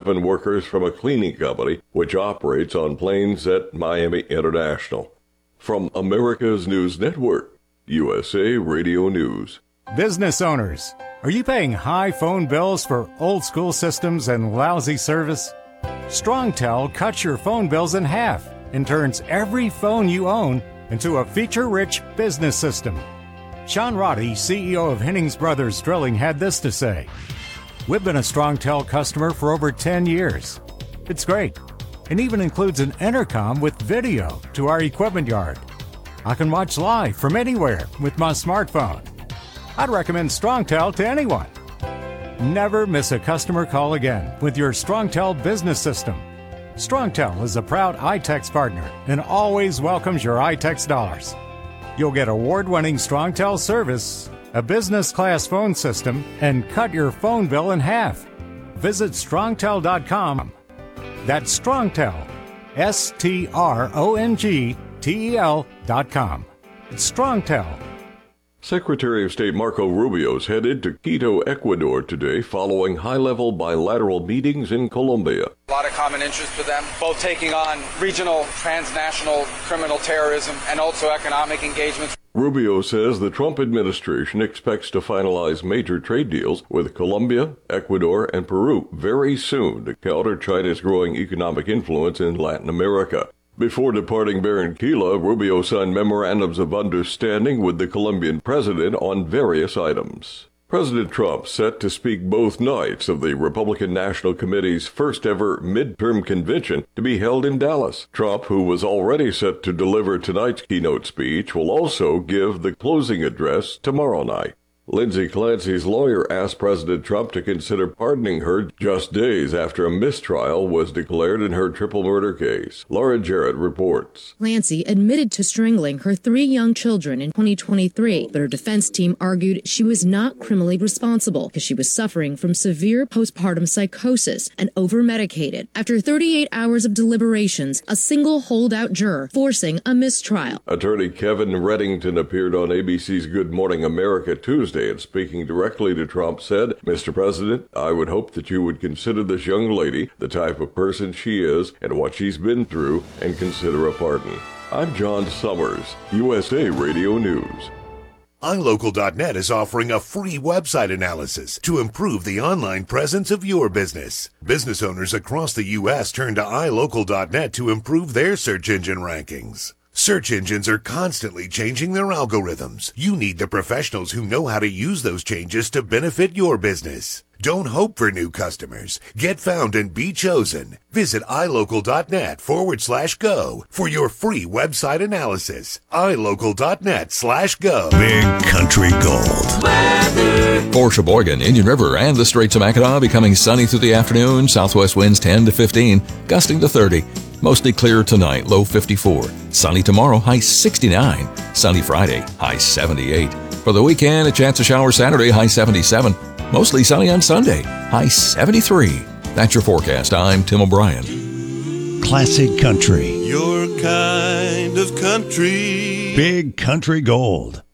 7 workers from a cleaning company which operates on planes at Miami International. From America's News Network, USA Radio News. Business owners, are you paying high phone bills for old-school systems and lousy service? StrongTel cuts your phone bills in half and turns every phone you own into a feature-rich business system. Sean Roddy, CEO of Hennings Brothers Drilling, had this to say. We've been a StrongTel customer for over 10 years. It's great, and even includes an intercom with video to our equipment yard. I can watch live from anywhere with my smartphone. I'd recommend StrongTel to anyone. Never miss a customer call again with your StrongTel business system. StrongTel is a proud iTex partner and always welcomes your iTex dollars. You'll get award-winning StrongTel service, a business-class phone system, and cut your phone bill in half. Visit strongtel.com. That's StrongTel, StrongTel.com. It's StrongTel. Secretary of State Marco Rubio is headed to Quito, Ecuador today following high-level bilateral meetings in Colombia. A lot of common interest for them, both taking on regional, transnational criminal terrorism and also economic engagements. Rubio says the Trump administration expects to finalize major trade deals with Colombia, Ecuador, and Peru very soon to counter China's growing economic influence in Latin America. Before departing Barranquilla, Rubio signed memorandums of understanding with the Colombian president on various items. President Trump set to speak both nights of the Republican National Committee's first-ever midterm convention to be held in Dallas. Trump, who was already set to deliver tonight's keynote speech, will also give the closing address tomorrow night. Lindsay Clancy's lawyer asked President Trump to consider pardoning her just days after a mistrial was declared in her triple murder case. Laura Jarrett reports. Clancy admitted to strangling her 3 young children in 2023, but her defense team argued she was not criminally responsible because she was suffering from severe postpartum psychosis and over-medicated. After 38 hours of deliberations, a single holdout juror forcing a mistrial. Attorney Kevin Reddington appeared on ABC's Good Morning America Tuesday and speaking directly to Trump said, Mr. President, I would hope that you would consider this young lady, the type of person she is and what she's been through, and consider a pardon. I'm John Summers, USA Radio News. iLocal.net is offering a free website analysis to improve the online presence of your business. Business owners across the U.S. turn to iLocal.net to improve their search engine rankings. Search engines are constantly changing their algorithms. You need the professionals who know how to use those changes to benefit your business. Don't hope for new customers. Get found and be chosen. Visit iLocal.net/go for your free website analysis. iLocal.net/go. Big Country Gold. Weather. For Sheboygan, Indian River, and the Straits of Mackinac, becoming sunny through the afternoon. Southwest winds 10 to 15, gusting to 30. Mostly clear tonight, low 54. Sunny tomorrow, high 69. Sunny Friday, high 78. For the weekend, a chance of showers Saturday, high 77. Mostly sunny on Sunday, high 73. That's your forecast. I'm Tim O'Brien. Classic country. Your kind of country. Big Country Gold.